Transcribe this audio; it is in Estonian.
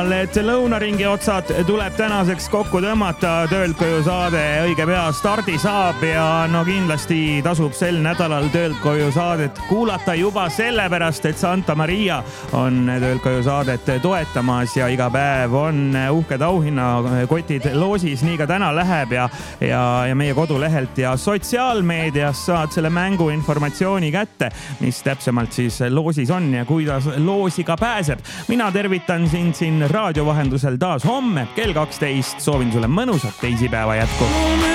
et lõunaringi otsad tuleb tänaseks kokku tõmmata, töölt koju saade õige pea stardi saab ja no kindlasti tasub sel nädalal töölt koju saadet kuulata juba sellepärast, et Santa Maria on töölt koju saadet toetamas ja iga päev on uhked auhinnakotid loosis, nii ka täna läheb ja meie kodulehelt ja sotsiaalmeedias saad selle mängu informatsiooni kätte, mis täpsemalt siis loosis on ja kuidas loosi ka pääseb. Mina tervitan sind siin raadio vahendusel taas homme kell 12. Soovin sulle mõnusat teisipäeva jätku.